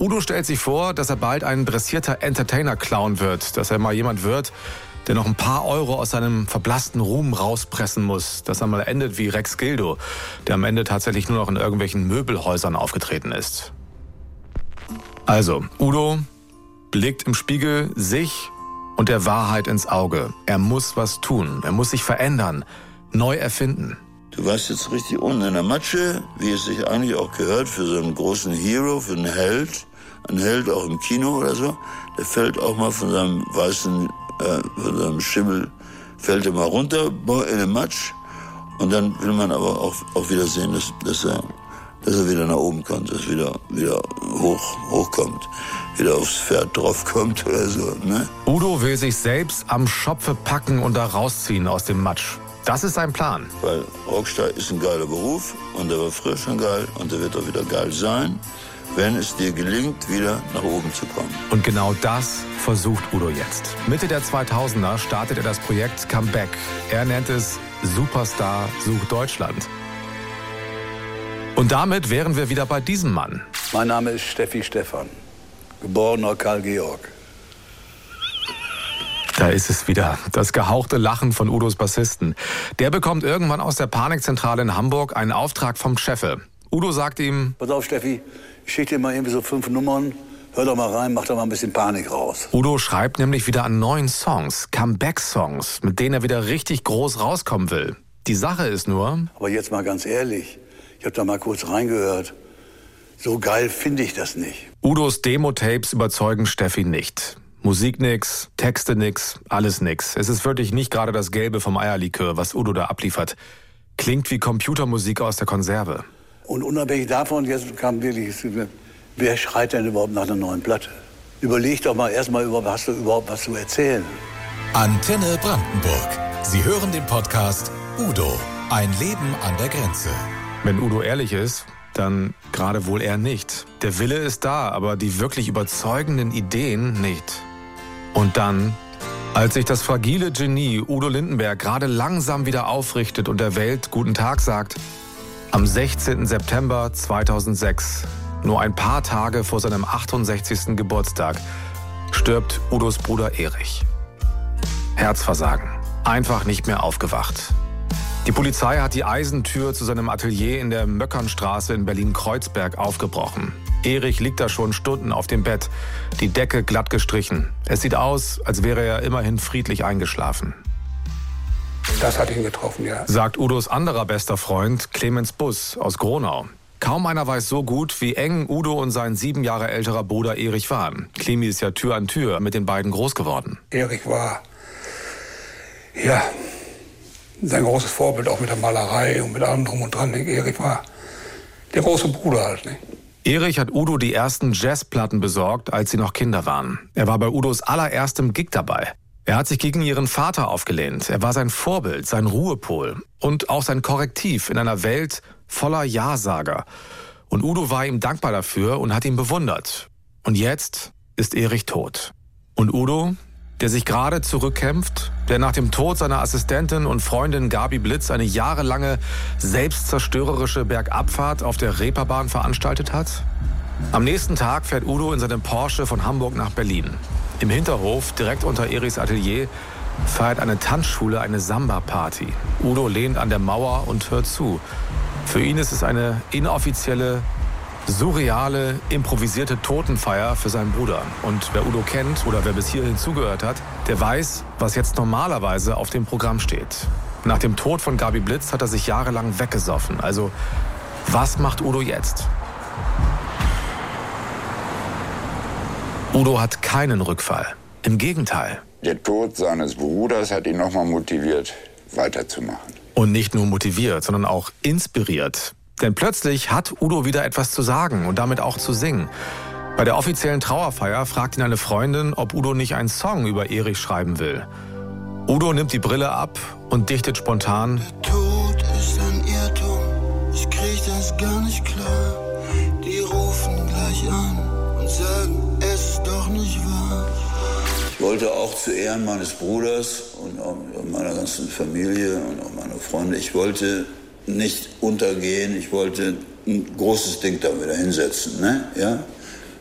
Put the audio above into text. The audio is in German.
Udo stellt sich vor, dass er bald ein dressierter Entertainer-Clown wird, dass er mal jemand wird, der noch ein paar Euro aus seinem verblassten Ruhm rauspressen muss, dass er mal endet wie Rex Gildo, der am Ende tatsächlich nur noch in irgendwelchen Möbelhäusern aufgetreten ist. Also, Udo blickt im Spiegel sich und der Wahrheit ins Auge. Er muss was tun, er muss sich verändern, neu erfinden. Du warst jetzt richtig unten in der Matsche, wie es sich eigentlich auch gehört für so einen großen Hero, für einen Held. Ein Held auch im Kino oder so. Der fällt auch mal von seinem weißen, von seinem Schimmel, fällt er mal runter in den Matsch. Und dann will man aber auch wieder sehen, dass er wieder nach oben kommt, dass er wieder hochkommt, wieder aufs Pferd draufkommt oder so. Ne? Udo will sich selbst am Schopfe packen und da rausziehen aus dem Matsch. Das ist sein Plan. Weil Rockstar ist ein geiler Beruf und der war früher schon geil und der wird auch wieder geil sein, wenn es dir gelingt, wieder nach oben zu kommen. Und genau das versucht Udo jetzt. Mitte der 2000er startet er das Projekt Comeback. Er nennt es Superstar sucht Deutschland. Und damit wären wir wieder bei diesem Mann. Mein Name ist Steffi Stephan, geborener Karl Georg. Da ist es wieder, das gehauchte Lachen von Udos Bassisten. Der bekommt irgendwann aus der Panikzentrale in Hamburg einen Auftrag vom Cheffe. Udo sagt ihm: Pass auf, Steffi, ich schicke dir mal irgendwie so 5 Nummern, hör doch mal rein, mach doch mal ein bisschen Panik raus. Udo schreibt nämlich wieder an neuen Songs, Comeback-Songs, mit denen er wieder richtig groß rauskommen will. Die Sache ist nur... Aber jetzt mal ganz ehrlich, ich habe da mal kurz reingehört. So geil finde ich das nicht. Udos Demo-Tapes überzeugen Steffi nicht. Musik nix, Texte nix, alles nix. Es ist wirklich nicht gerade das Gelbe vom Eierlikör, was Udo da abliefert. Klingt wie Computermusik aus der Konserve. Und unabhängig davon, jetzt kam wirklich, wer schreit denn überhaupt nach einer neuen Platte? Überleg doch mal erstmal, hast du überhaupt was zu erzählen? Antenne Brandenburg. Sie hören den Podcast Udo, ein Leben an der Grenze. Wenn Udo ehrlich ist, dann gerade wohl eher nicht. Der Wille ist da, aber die wirklich überzeugenden Ideen nicht. Und dann, als sich das fragile Genie Udo Lindenberg gerade langsam wieder aufrichtet und der Welt guten Tag sagt, am 16. September 2006, nur ein paar Tage vor seinem 68. Geburtstag, stirbt Udos Bruder Erich. Herzversagen. Einfach nicht mehr aufgewacht. Die Polizei hat die Eisentür zu seinem Atelier in der Möckernstraße in Berlin-Kreuzberg aufgebrochen. Erich liegt da schon Stunden auf dem Bett, die Decke glatt gestrichen. Es sieht aus, als wäre er immerhin friedlich eingeschlafen. Das hat ihn getroffen, ja. Sagt Udos anderer bester Freund Clemens Buss aus Gronau. Kaum einer weiß so gut, wie eng Udo und sein 7 Jahre älterer Bruder Erich waren. Clemi ist ja Tür an Tür mit den beiden groß geworden. Erich war, ja, sein großes Vorbild, auch mit der Malerei und mit allem drum und dran. Erich war der große Bruder halt, ne? Erich hat Udo die ersten Jazzplatten besorgt, als sie noch Kinder waren. Er war bei Udos allererstem Gig dabei. Er hat sich gegen ihren Vater aufgelehnt. Er war sein Vorbild, sein Ruhepol und auch sein Korrektiv in einer Welt voller Ja-Sager. Und Udo war ihm dankbar dafür und hat ihn bewundert. Und jetzt ist Erich tot. Und Udo, der sich gerade zurückkämpft, der nach dem Tod seiner Assistentin und Freundin Gabi Blitz eine jahrelange selbstzerstörerische Bergabfahrt auf der Reeperbahn veranstaltet hat? Am nächsten Tag fährt Udo in seinem Porsche von Hamburg nach Berlin. Im Hinterhof, direkt unter Erichs Atelier, feiert eine Tanzschule eine Samba-Party. Udo lehnt an der Mauer und hört zu. Für ihn ist es eine inoffizielle, surreale, improvisierte Totenfeier für seinen Bruder. Und wer Udo kennt oder wer bis hierhin zugehört hat, der weiß, was jetzt normalerweise auf dem Programm steht. Nach dem Tod von Gabi Blitz hat er sich jahrelang weggesoffen. Also, was macht Udo jetzt? Udo hat keinen Rückfall. Im Gegenteil. Der Tod seines Bruders hat ihn nochmal motiviert, weiterzumachen. Und nicht nur motiviert, sondern auch inspiriert. Denn plötzlich hat Udo wieder etwas zu sagen und damit auch zu singen. Bei der offiziellen Trauerfeier fragt ihn eine Freundin, ob Udo nicht einen Song über Erich schreiben will. Udo nimmt die Brille ab und dichtet spontan: Der Tod ist ein Irrtum, ich krieg das gar nicht klar. Die rufen gleich an und sagen, es ist doch nicht wahr. Ich wollte auch zu Ehren meines Bruders und auch meiner ganzen Familie und auch meiner Freunde, ich wollte nicht untergehen, ich wollte ein großes Ding da wieder hinsetzen, ne? Ja?